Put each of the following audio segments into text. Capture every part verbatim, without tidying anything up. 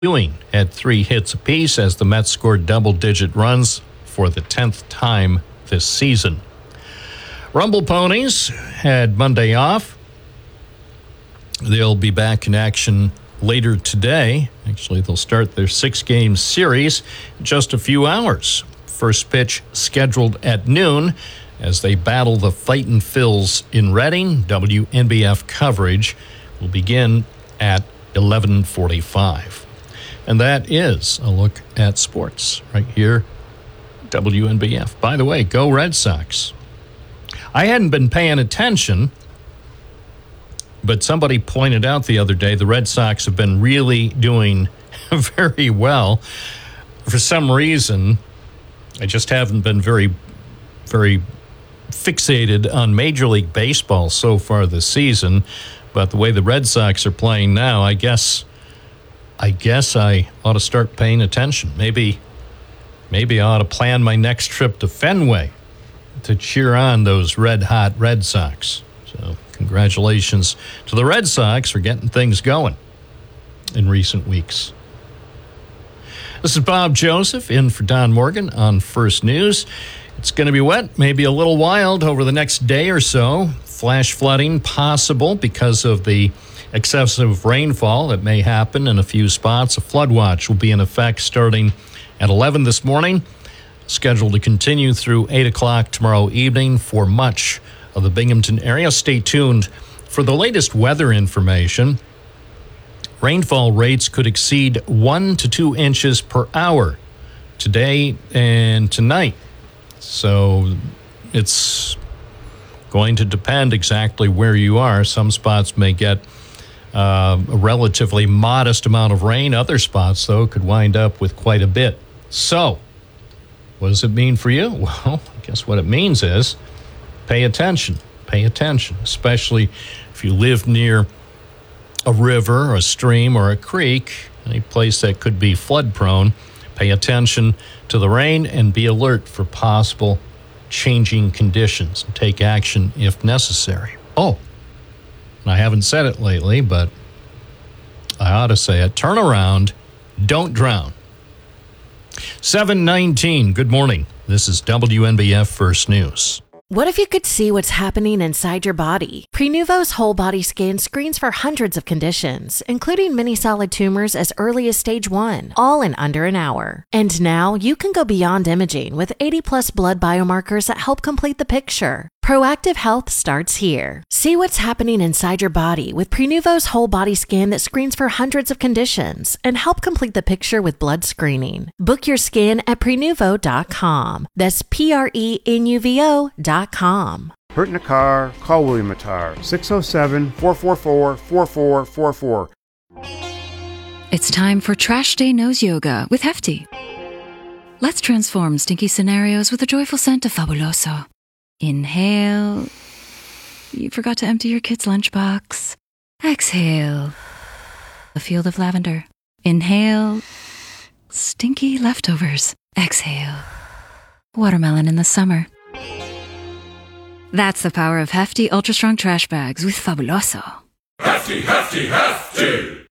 Ewing had three hits apiece as the Mets scored double-digit runs for the tenth time this season. Rumble Ponies had Monday off. They'll be back in action later today. Actually, they'll start their six-game series in just a few hours. First pitch scheduled at noon as they battle the Fightin' Phils in Reading. W N B F coverage will begin at eleven forty-five. And that is a look at sports right here, W N B F. By the way, go Red Sox. I hadn't been paying attention, but somebody pointed out the other day the Red Sox have been really doing very well. For some reason, I just haven't been very, very fixated on Major League Baseball so far this season. But the way the Red Sox are playing now, I guess, I guess I ought to start paying attention. Maybe, maybe I ought to plan my next trip to Fenway to cheer on those red-hot Red Sox. So congratulations to the Red Sox for getting things going in recent weeks. This is Bob Joseph in for Don Morgan on First News. It's going to be wet, maybe a little wild over the next day or so. Flash flooding possible because of the excessive rainfall that may happen in a few spots. A flood watch will be in effect starting at eleven this morning, scheduled to continue through eight o'clock tomorrow evening for much of the Binghamton area. Stay tuned for the latest weather information. Rainfall rates could exceed one to two inches per hour today and tonight. So it's going to depend exactly where you are. Some spots may get uh, a relatively modest amount of rain. Other spots, though, could wind up with quite a bit. So what does it mean for you? Well, I guess what it means is pay attention. Pay attention, especially if you live near a river, or a stream, or a creek, any place that could be flood prone. Pay attention to the rain and be alert for possible changing conditions and take action if necessary. Oh, and I haven't said it lately, but I ought to say it. Turn around, don't drown. seven nineteen, good morning. This is W N B F First News. What if you could see what's happening inside your body? Prenuvo's whole body scan screens for hundreds of conditions, including many solid tumors as early as stage one, all in under an hour. And now you can go beyond imaging with eighty plus blood biomarkers that help complete the picture. Proactive health starts here. See what's happening inside your body with Prenuvo's whole body scan that screens for hundreds of conditions and help complete the picture with blood screening. Book your scan at prenuvo dot com. That's P R E N U V O dot com. Hurt in a car? Call William Attar, six oh seven, four four four, four four four four. It's time for Trash Day Nose Yoga with Hefty. Let's transform stinky scenarios with a joyful scent of Fabuloso. Inhale. You forgot to empty your kid's lunchbox. Exhale. A field of lavender. Inhale. Stinky leftovers. Exhale. Watermelon in the summer. That's the power of Hefty Ultra Strong Trash Bags with Fabuloso. Hefty, Hefty, Hefty!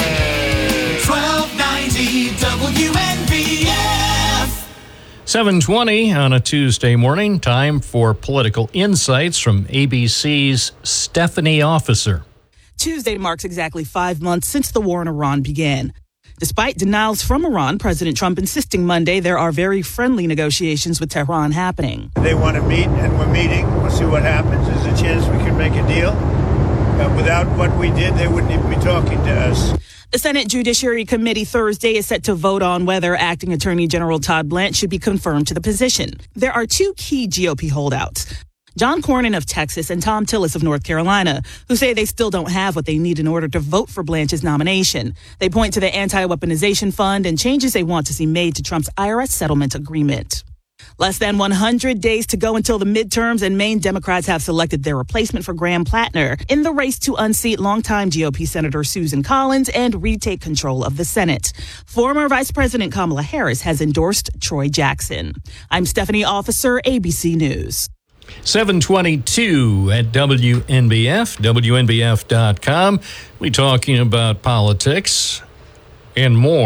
twelve ninety W N B F. seven twenty on a Tuesday morning. Time for Political Insights from A B C's Stephanie Officer. Tuesday marks exactly five months since the war in Iran began. Despite denials from Iran, President Trump insisting Monday there are very friendly negotiations with Tehran happening. They want to meet, and we're meeting. We'll see what happens. There's a chance we can make a deal. Uh, without what we did, they wouldn't even be talking to us. The Senate Judiciary Committee Thursday is set to vote on whether Acting Attorney General Todd Blanche should be confirmed to the position. There are two key G O P holdouts, John Cornyn of Texas and Tom Tillis of North Carolina, who say they still don't have what they need in order to vote for Blanche's nomination. They point to the anti-weaponization fund and changes they want to see made to Trump's I R S settlement agreement. Less than one hundred days to go until the midterms, and Maine Democrats have selected their replacement for Graham Plattner in the race to unseat longtime G O P Senator Susan Collins and retake control of the Senate. Former Vice President Kamala Harris has endorsed Troy Jackson. I'm Stephanie Officer, A B C News. seven twenty-two at W N B F, W N B F dot com. We're talking about politics. and more